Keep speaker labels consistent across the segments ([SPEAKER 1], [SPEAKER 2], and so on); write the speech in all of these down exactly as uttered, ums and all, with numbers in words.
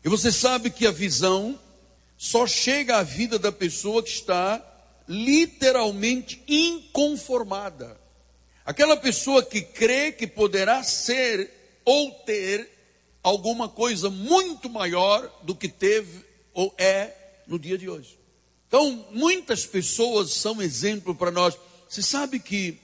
[SPEAKER 1] E você sabe que a visão só chega à vida da pessoa que está literalmente inconformada. Aquela pessoa que crê que poderá ser ou ter alguma coisa muito maior do que teve ou é no dia de hoje. Então, muitas pessoas são exemplo para nós. Você sabe que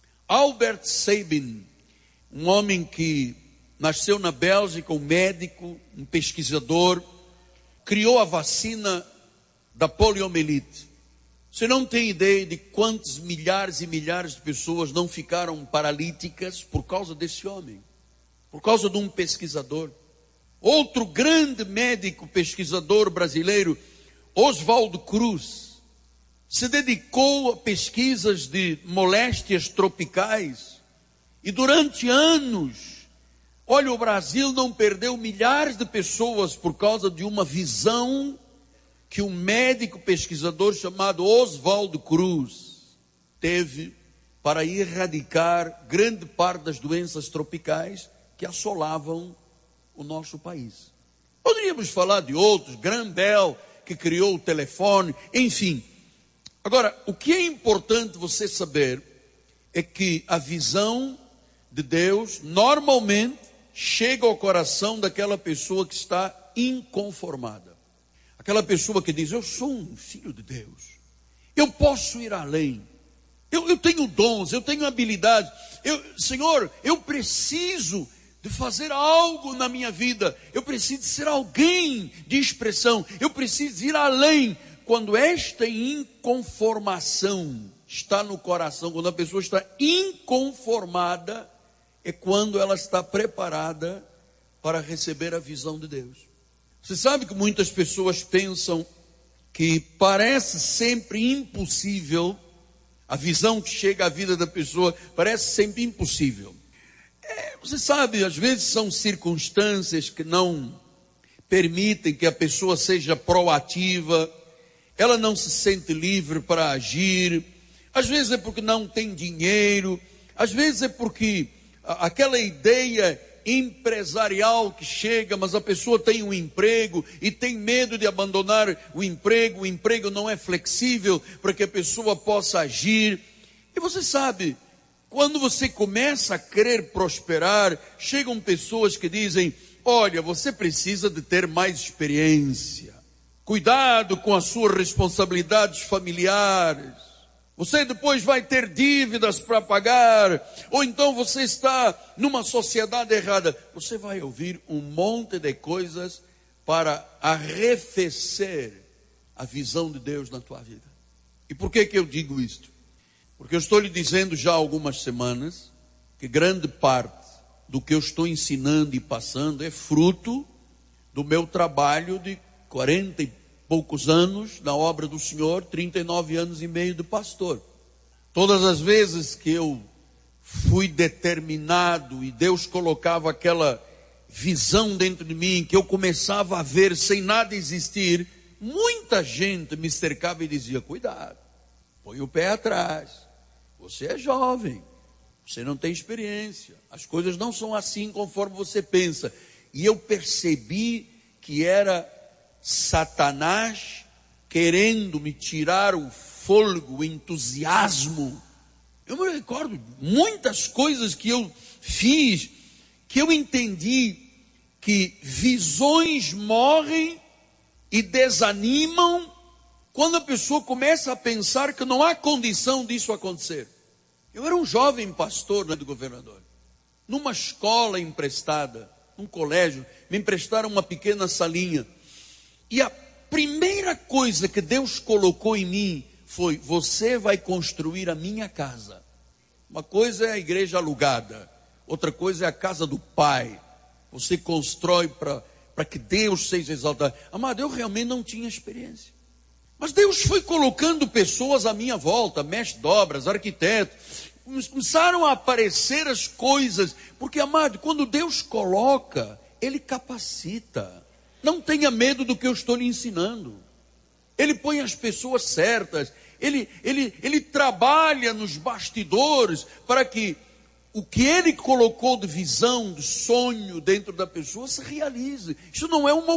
[SPEAKER 1] Albert Sabin, um homem que nasceu na Bélgica, um médico, um pesquisador, criou a vacina da poliomielite. Você não tem ideia de quantos milhares e milhares de pessoas não ficaram paralíticas por causa desse homem, por causa de um pesquisador. Outro grande médico pesquisador brasileiro, Oswaldo Cruz, se dedicou a pesquisas de moléstias tropicais e durante anos, olha, o Brasil não perdeu milhares de pessoas por causa de uma visão que um médico pesquisador chamado Oswaldo Cruz teve para erradicar grande parte das doenças tropicais que assolavam o nosso país. Poderíamos falar de outros, Graham Bell, que criou o telefone, enfim. Agora, o que é importante você saber é que a visão de Deus normalmente chega ao coração daquela pessoa que está inconformada. Aquela pessoa que diz, eu sou um filho de Deus, eu posso ir além, eu, eu tenho dons, eu tenho habilidades, eu, Senhor, eu preciso de fazer algo na minha vida, eu preciso de ser alguém de expressão, eu preciso ir além. Quando esta inconformação está no coração, quando a pessoa está inconformada, é quando ela está preparada para receber a visão de Deus. Você sabe que muitas pessoas pensam que parece sempre impossível, a visão que chega à vida da pessoa parece sempre impossível. É, você sabe, às vezes são circunstâncias que não permitem que a pessoa seja proativa, ela não se sente livre para agir, às vezes é porque não tem dinheiro, às vezes é porque aquela ideia empresarial que chega, mas a pessoa tem um emprego e tem medo de abandonar o emprego, o emprego não é flexível para que a pessoa possa agir. E você sabe, quando você começa a querer prosperar, chegam pessoas que dizem, olha, você precisa de ter mais experiência, cuidado com as suas responsabilidades familiares, você depois vai ter dívidas para pagar, ou então você está numa sociedade errada. Você vai ouvir um monte de coisas para arrefecer a visão de Deus na tua vida. E por que que eu digo isto? Porque eu estou lhe dizendo já há algumas semanas que grande parte do que eu estou ensinando e passando é fruto do meu trabalho de quarenta e poucos anos na obra do Senhor, trinta e nove anos e meio de pastor. Todas as vezes que eu fui determinado e Deus colocava aquela visão dentro de mim, que eu começava a ver sem nada existir, muita gente me cercava e dizia, cuidado, põe o pé atrás, você é jovem, você não tem experiência, as coisas não são assim conforme você pensa. E eu percebi que era Satanás querendo me tirar o fôlego, o entusiasmo. Eu me recordo muitas coisas que eu fiz, que eu entendi que visões morrem e desanimam quando a pessoa começa a pensar que não há condição disso acontecer. Eu era um jovem pastor, né, do governador, numa escola emprestada, num colégio, me emprestaram uma pequena salinha. E a primeira coisa que Deus colocou em mim foi, você vai construir a minha casa. Uma coisa é a igreja alugada, outra coisa é a casa do Pai. Você constrói para para que Deus seja exaltado. Amado, eu realmente não tinha experiência. Mas Deus foi colocando pessoas à minha volta, mestres de obras, arquitetos. Começaram a aparecer as coisas. Porque, amado, quando Deus coloca, Ele capacita. Não tenha medo do que eu estou lhe ensinando. Ele põe as pessoas certas. Ele, ele, ele trabalha nos bastidores para que o que Ele colocou de visão, de sonho dentro da pessoa se realize. Isso não é uma